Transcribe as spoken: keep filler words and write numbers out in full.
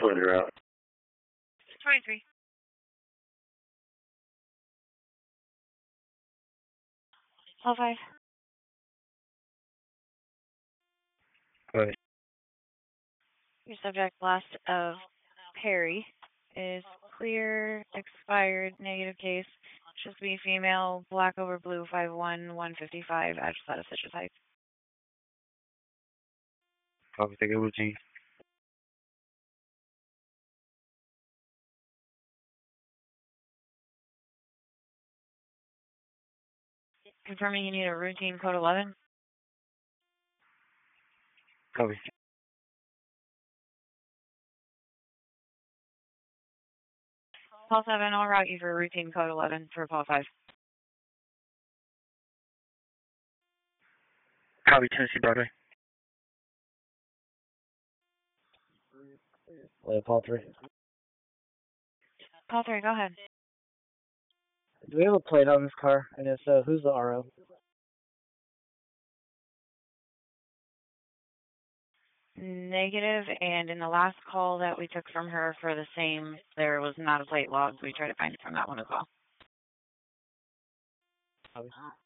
Pulling her out. twenty-three. All five. Go ahead. Your subject last of Perry is clear, expired, negative case. Just be female, black over blue, five one, one fifty-five, address out of Citrus Heights. Copy, take a routine. Confirming you need a routine code eleven. Copy. Paul seven, I'll route you for routine code eleven for Paul five. Copy, Tennessee Broadway. Uh, Paul three. Paul three, go ahead. Do we have a plate on this car? And if so, who's the R O? Negative, and in the last call that we took from her for the same, there was not a plate logged. We tried to find it from that one as well. Copy.